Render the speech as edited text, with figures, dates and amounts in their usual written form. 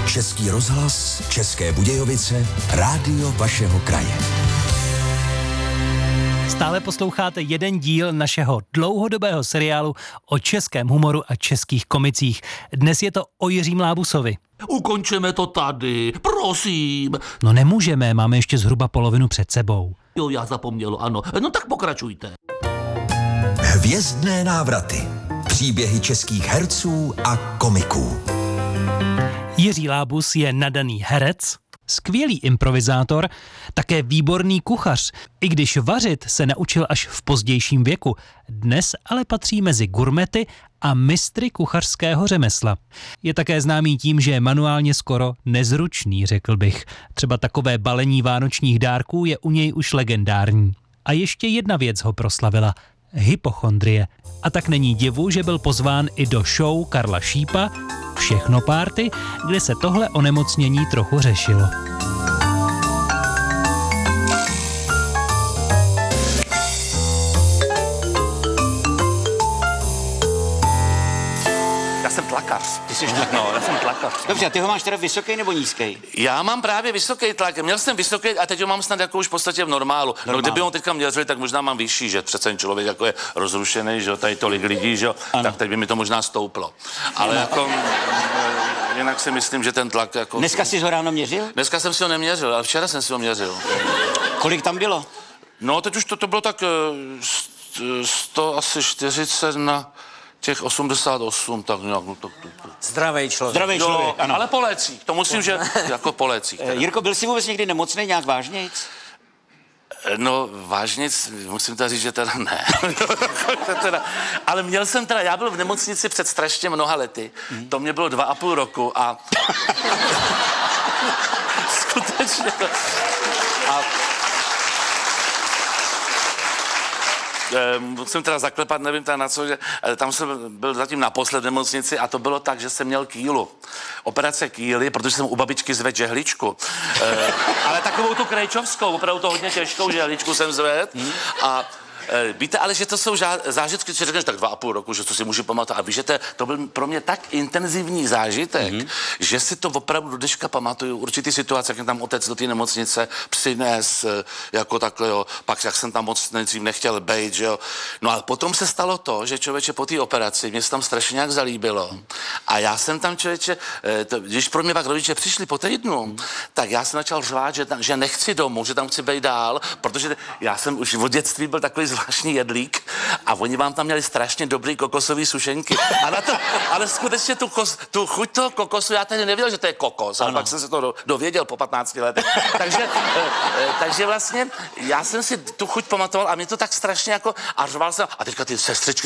Český rozhlas, České Budějovice, rádio vašeho kraje. Stále posloucháte jeden díl našeho dlouhodobého seriálu o českém humoru a českých komicích. Dnes je to o Jiřím Lábusovi. Ukončeme to tady, prosím. No nemůžeme, máme ještě zhruba polovinu před sebou. Jo, já zapomněl, ano. No tak pokračujte. Hvězdné návraty. Příběhy českých herců a komiků. Jiří Lábus je nadaný herec, skvělý improvizátor, také výborný kuchař, i když vařit se naučil až v pozdějším věku. Dnes ale patří mezi gurmety a mistry kuchařského řemesla. Je také známý tím, že je manuálně skoro nezručný, řekl bych. Třeba takové balení vánočních dárků je u něj už legendární. A ještě jedna věc ho proslavila. Hypochondrie. A tak není divu, že byl pozván i do show Karla Šípa Všechno párty, kde se tohle onemocnění trochu řešilo. Já jsem tlakař. Ty jsi tlakař? No, já jsem tlakař. Dobře, a ty ho máš teda vysoký nebo nízký? Já mám právě vysoký tlak. Měl jsem vysoký a teď ho mám snad jako už v podstatě v normálu. No, kdyby ho teďka měřili, tak možná mám vyšší, že přece člověk jako je rozrušený, že jo, tady tolik lidí, že jo, tak teď by mi to možná stouplo. Ale jako jinak si myslím, že ten tlak jako... Dneska jsi ho ráno měřil? Dneska jsem si ho neměřil, ale včera jsem si ho měřil. Kolik tam bylo? No, teď už to bylo tak 140 na těch 88, tak nějak. No, Zdravý člověk. Zdravý člověk, ano. Ale po lécích, to musím, že jako po lécích. Jirko, byl jsi vůbec někdy nemocný, nějak vážnějc? No, vážně, musím teda říct, že teda ne. Ale měl jsem teda, já byl v nemocnici před strašně mnoha lety. To mě bylo 2,5 roku a... Skutečně. Musím teda zaklepat, nevím teda na co, že tam jsem byl zatím naposled v nemocnici a to bylo tak, že jsem měl kýlu. Operace kýly, protože jsem u babičky zvedl žehličku. Ale takovou tu krejčovskou, opravdu to hodně těžkou žehličku jsem zvedl a víte, ale že to jsou zážitky, co řekneš tak 2,5 roku, že to si můžu pamatovat. A víš, že to byl pro mě tak intenzivní zážitek, že si to opravdu do dneška pamatuju. Určitý situace, jak mě tam otec do té nemocnice přines, jako takhle, jo. Pak jak jsem tam moc nejdřív nechtěl bejt, že jo. No a potom se stalo to, že člověče po té operaci, mě se tam strašně nějak zalíbilo. A já jsem tam člověče, když pro mě pak rodiče přišli po týdnu, tak já jsem začal řvát, že nechci domů, že tam chci bejt dál, protože já jsem už od dětství byl takový zvláštní jedlík a oni vám tam měli strašně dobrý kokosový sušenky. A na to, ale skutečně tu chuť toho kokosu, já tady nevěděl, že to je kokos, ale pak jsem se to dověděl po 15 letech. Takže vlastně já jsem si tu chuť pamatoval a mě to tak strašně jako, a řval jsem, a teďka ty sestřičky